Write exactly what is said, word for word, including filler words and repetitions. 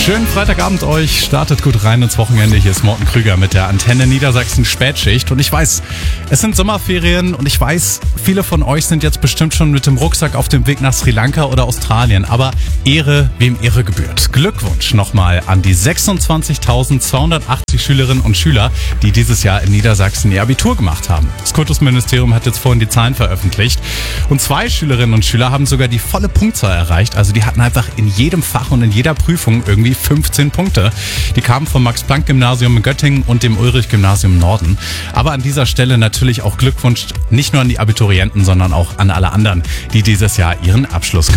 Schönen Freitagabend euch, startet gut rein ins Wochenende. Hier ist Morten Krüger mit der Antenne Niedersachsen Spätschicht. Und ich weiß, es sind Sommerferien und ich weiß, viele von euch sind jetzt bestimmt schon mit dem Rucksack auf dem Weg nach Sri Lanka oder Australien. Aber Ehre, wem Ehre gebührt. Glückwunsch nochmal an die sechsundzwanzigtausendzweihundertachtzig Schülerinnen und Schüler, die dieses Jahr in Niedersachsen ihr Abitur gemacht haben. Das Kultusministerium hat jetzt vorhin die Zahlen veröffentlicht. Und zwei Schülerinnen und Schüler haben sogar die volle Punktzahl erreicht. Also die hatten einfach in jedem Fach und in jeder Prüfung irgendwie fünfzehn Punkte. Die kamen vom Max-Planck-Gymnasium in Göttingen und dem Ulrich-Gymnasium Norden. Aber an dieser Stelle natürlich auch Glückwunsch nicht nur an die Abiturienten, sondern auch an alle anderen, die dieses Jahr ihren Abschluss gemacht haben.